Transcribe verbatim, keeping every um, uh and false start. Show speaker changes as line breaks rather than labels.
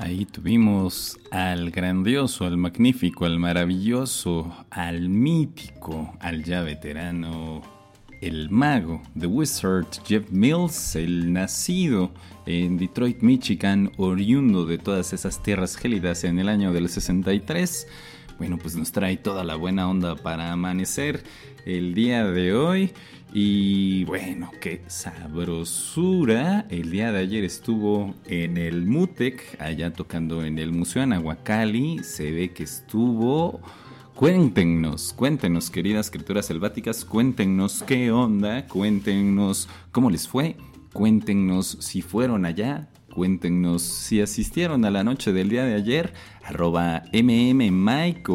Ahí tuvimos al grandioso, al magnífico, al maravilloso, al mítico, al ya veterano, el mago, The Wizard, Jeff Mills, el nacido en Detroit, Michigan, oriundo de todas esas tierras gélidas en el año del sesenta y tres. Bueno, pues nos trae toda la buena onda para amanecer el día de hoy. Y bueno, qué sabrosura. El día de ayer estuvo en el MUTEC, allá tocando en el Museo Anahuacalli. Se ve que estuvo... Cuéntenos, cuéntenos, queridas criaturas selváticas, cuéntenos qué onda, cuéntenos cómo les fue, cuéntenos si fueron allá, cuéntenos si asistieron a la noche del día de ayer, arroba mmmike